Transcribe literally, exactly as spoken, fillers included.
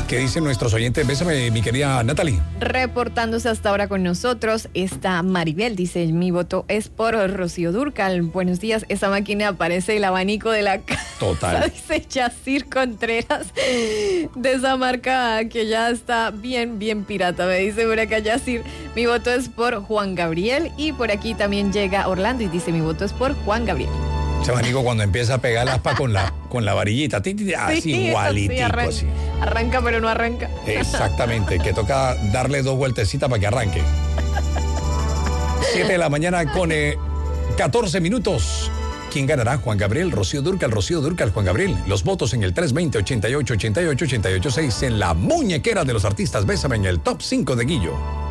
¿Qué dicen nuestros oyentes? Bésame, mi querida Natalie. Reportándose hasta ahora con nosotros está Maribel, dice, mi voto es por Rocío Dúrcal. Buenos días, esa máquina parece el abanico de la casa. Total. Dice Yacir Contreras, de esa marca que ya está bien, bien pirata. Me dice por acá Yacir, mi voto es por Juan Gabriel. Y por aquí también llega Orlando y dice, mi voto es por Juan Gabriel. Ese abanico cuando empieza a pegar la aspa con la, con la varillita, así Sí, igualitico, sí, arranca, así. arranca pero no arranca. Exactamente, que toca darle dos vueltecitas para que arranque. siete de la mañana con eh, catorce minutos. ¿Quién ganará? Juan Gabriel, Rocío Dúrcal, Rocío Dúrcal, Juan Gabriel. Los votos en el tres veinte, ochenta y ocho, ochenta y ocho, ochenta y ocho, seis en la muñequera de los artistas. Bésame en el top cinco de Guillo.